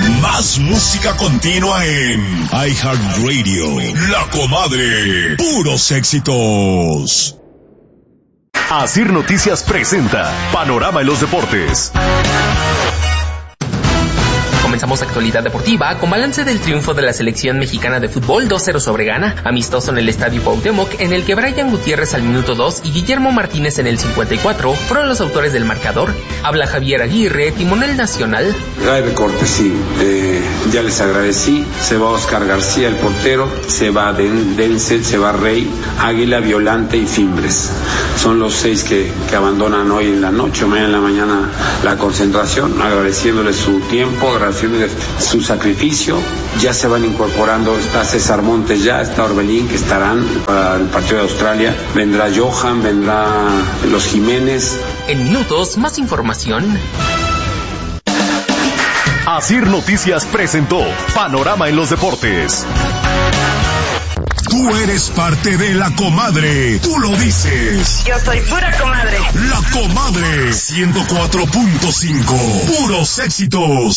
Más música continua en iHeartRadio. La Comadre. Puros éxitos. Asir Noticias presenta Panorama en los Deportes. Comenzamos actualidad deportiva con balance del triunfo de la selección mexicana de fútbol 2-0 sobre Ghana, amistoso en el Estadio Cuauhtémoc, en el que Brian Gutiérrez al minuto 2 y Guillermo Martínez en el 54 fueron los autores del marcador. Habla Javier Aguirre, timonel nacional. Hay recortes, sí. Ya les agradecí. Se va Oscar García, el portero. Se va Denzel, se va Rey, Águila, Violante y Fimbres. Son los 6 que abandonan hoy en la noche o mañana en la mañana la concentración, agradeciéndoles su tiempo, agradeciéndoles su sacrificio. Ya se van incorporando, está César Montes ya, está Orbelín, que estarán para el partido de Australia. Vendrá Johan, vendrá los Jiménez. En minutos, más información. Asir Noticias presentó Panorama en los Deportes. Tú eres parte de La Comadre. Tú lo dices. Yo soy pura comadre. La Comadre 104.5. Puros éxitos.